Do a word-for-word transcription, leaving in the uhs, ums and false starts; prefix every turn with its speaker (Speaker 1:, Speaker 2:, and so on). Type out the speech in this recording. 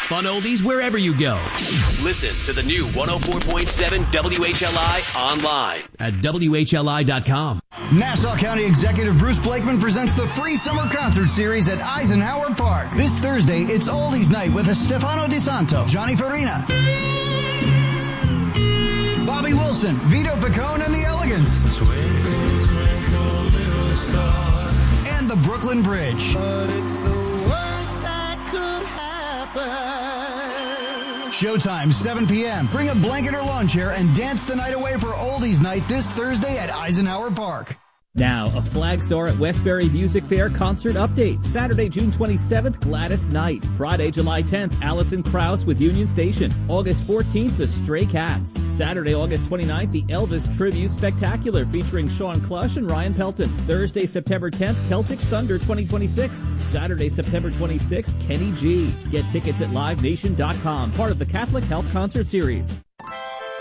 Speaker 1: Fun oldies wherever you go. Listen to the new one oh four point seven W H L I online at W H L I dot com.
Speaker 2: Nassau County Executive Bruce Blakeman presents the free summer concert series at Eisenhower Park. This Thursday, it's Oldies Night with Stefano DeSanto, Johnny Farina, Bobby Wilson, Vito Picone and the Elegants, and the Brooklyn Bridge.
Speaker 3: But it's the worst that could happen.
Speaker 2: Showtime, seven p.m. Bring a blanket or lawn chair and dance the night away for Oldies Night this Thursday at Eisenhower Park.
Speaker 4: Now, a Flag Star at Westbury Music Fair concert update. Saturday, June twenty-seventh, Gladys Knight. Friday, July tenth, Alison Krauss with Union Station. August fourteenth, the Stray Cats. Saturday, August twenty-ninth, the Elvis Tribute Spectacular featuring Sean Clush and Ryan Pelton. Thursday, September tenth, Celtic Thunder twenty twenty-six. Saturday, September twenty-sixth, Kenny G. Get tickets at live nation dot com, part of the Catholic Health Concert Series.